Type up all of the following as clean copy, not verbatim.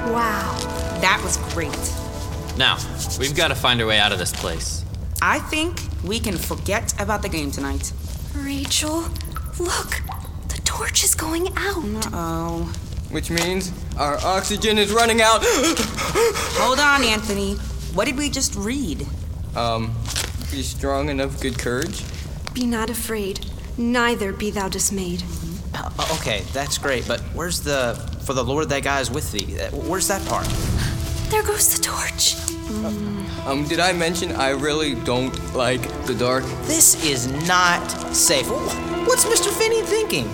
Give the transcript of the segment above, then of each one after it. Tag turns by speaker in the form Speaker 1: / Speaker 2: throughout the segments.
Speaker 1: Wow.
Speaker 2: That was great.
Speaker 3: Now, we've got to find our way out of this place.
Speaker 2: I think we can forget about the game tonight.
Speaker 1: Rachel, look. The torch is going out.
Speaker 2: Uh-oh.
Speaker 4: Which means our oxygen is running out.
Speaker 2: Hold on, Anthony. What did we just read?
Speaker 4: Be strong and of good courage.
Speaker 1: Be not afraid, neither be thou dismayed.
Speaker 5: Okay, that's great, but where's the "for the Lord thy God is with thee"? Where's that part?
Speaker 1: There goes the torch.
Speaker 4: Did I mention I really don't like the dark?
Speaker 5: This is not safe. What's Mr. Finney thinking?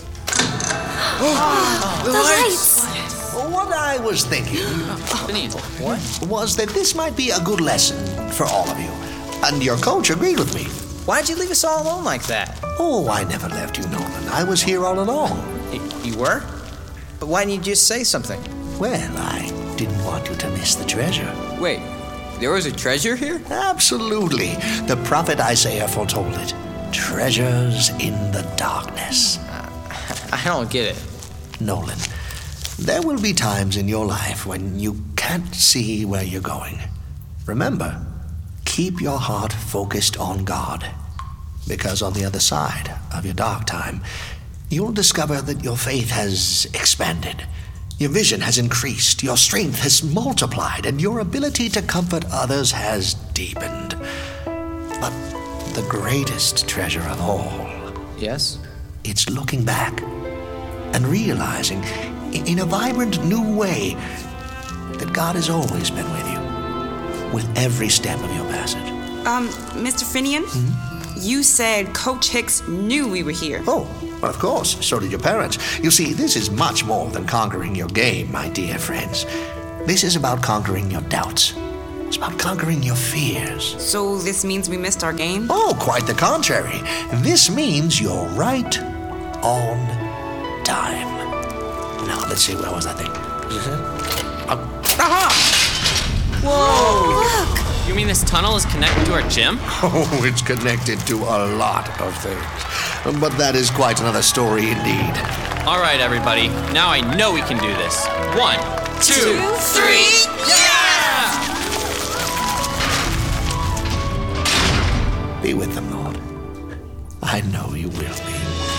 Speaker 1: The lights!
Speaker 6: What I was thinking was that this might be a good lesson for all of you. And your coach agreed with me.
Speaker 5: Why'd you leave us all alone like that?
Speaker 6: Oh, I never left you, Nolan. I was here all along.
Speaker 5: You were? But why didn't you just say something?
Speaker 6: Well, I didn't want you to miss the treasure.
Speaker 4: Wait, there was a treasure here?
Speaker 6: Absolutely. The prophet Isaiah foretold it. Treasures in the darkness.
Speaker 5: I don't get it.
Speaker 6: Nolan, there will be times in your life when you can't see where you're going. Remember, keep your heart focused on God, because on the other side of your dark time, you'll discover that your faith has expanded, your vision has increased, your strength has multiplied, and your ability to comfort others has deepened. But the greatest treasure of all,
Speaker 5: Yes?
Speaker 6: it's looking back and realizing in a vibrant new way that God has always been with you, with every step of your passage.
Speaker 2: Mr. Finian? You said Coach Hicks knew we were here.
Speaker 6: Oh, well, of course, so did your parents. You see, this is much more than conquering your game, my dear friends. This is about conquering your doubts. It's about conquering your fears.
Speaker 2: So this means we missed our game?
Speaker 6: Oh, quite the contrary. This means you're right on time. Now, let's see, where was that thing?
Speaker 3: Whoa! You mean this tunnel is connected to our gym?
Speaker 6: Oh, it's connected to a lot of things. But that is quite another story indeed.
Speaker 3: All right, everybody. Now I know we can do this. 1, 2, 3, yeah!
Speaker 6: Be with them, Lord. I know you will be.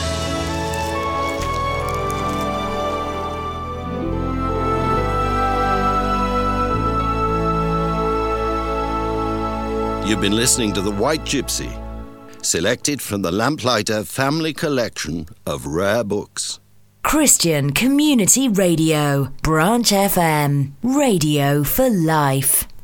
Speaker 7: You've been listening to The White Gypsy, selected from the Lamplighter Family Collection of Rare Books.
Speaker 8: Christian Community Radio, Branch FM, radio for life.